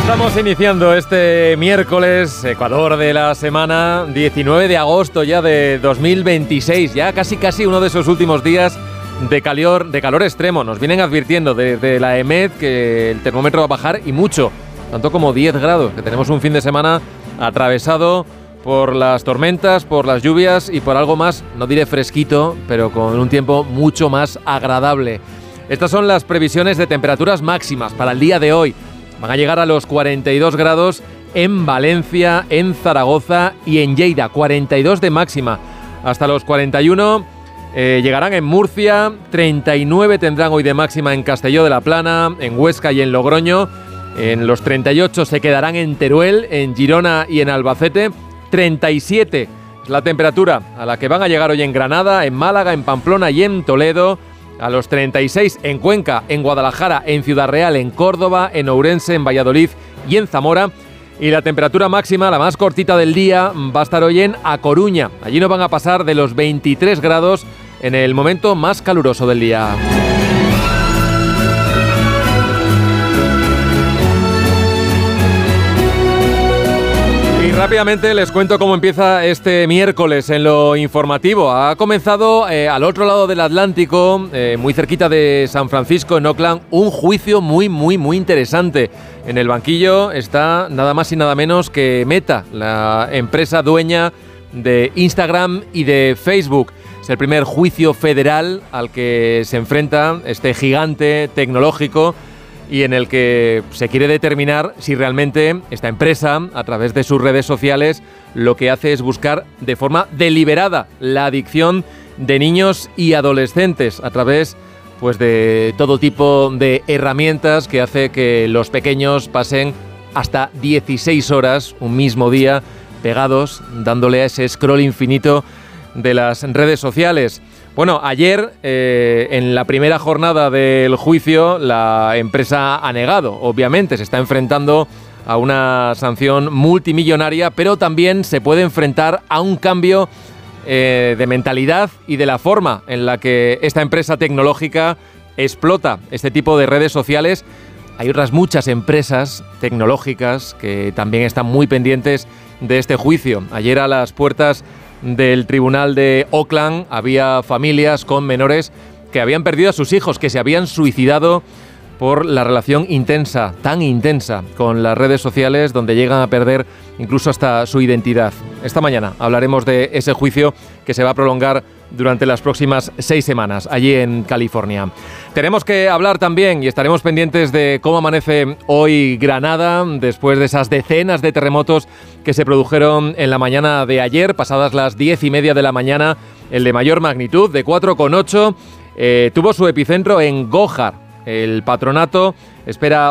Estamos iniciando este miércoles, Ecuador de la semana, 19 de agosto ya de 2026, ya casi uno de esos últimos días de calor extremo. Nos vienen advirtiendo desde la EMED que el termómetro va a bajar y mucho, tanto como 10 grados, que tenemos un fin de semana atravesado por las tormentas, por las lluvias y por algo más, no diré fresquito, pero con un tiempo mucho más agradable. Estas son las previsiones de temperaturas máximas para el día de hoy. Van a llegar a los 42 grados en Valencia, en Zaragoza y en Lleida. 42 de máxima. Hasta los 41 llegarán en Murcia. 39 tendrán hoy de máxima en Castelló de la Plana, en Huesca y en Logroño. En los 38 se quedarán en Teruel, en Girona y en Albacete. 37 es la temperatura a la que van a llegar hoy en Granada, en Málaga, en Pamplona y en Toledo. A los 36 en Cuenca, en Guadalajara, en Ciudad Real, en Córdoba, en Ourense, en Valladolid y en Zamora. Y la temperatura máxima, la más cortita del día, va a estar hoy en A Coruña. Allí no van a pasar de los 23 grados en el momento más caluroso del día. Rápidamente les cuento cómo empieza este miércoles en lo informativo. Ha comenzado al otro lado del Atlántico, muy cerquita de San Francisco, en Oakland, un juicio muy interesante. En el banquillo está nada más y nada menos que Meta, la empresa dueña de Instagram y de Facebook. Es el primer juicio federal al que se enfrenta este gigante tecnológico y en el que se quiere determinar si realmente esta empresa, a través de sus redes sociales, lo que hace es buscar de forma deliberada la adicción de niños y adolescentes a través pues, de todo tipo de herramientas que hace que los pequeños pasen hasta 16 horas un mismo día pegados, dándole a ese scroll infinito de las redes sociales. Bueno, ayer, en la primera jornada del juicio, la empresa ha negado. Obviamente, se está enfrentando a una sanción multimillonaria, pero también se puede enfrentar a un cambio de mentalidad y de la forma en la que esta empresa tecnológica explota este tipo de redes sociales. Hay otras muchas empresas tecnológicas que también están muy pendientes de este juicio. Ayer, a las puertas del tribunal de Oakland, había familias con menores que habían perdido a sus hijos, que se habían suicidado por la relación intensa, tan intensa, con las redes sociales, donde llegan a perder incluso hasta su identidad. Esta mañana hablaremos de ese juicio que se va a prolongar durante las próximas 6 semanas, allí en California. Tenemos que hablar también, y estaremos pendientes de cómo amanece hoy Granada, después de esas decenas de terremotos que se produjeron en la mañana de ayer, pasadas las 10:30 de la mañana. El de mayor magnitud, de 4,8, tuvo su epicentro en Gójar. El patronato espera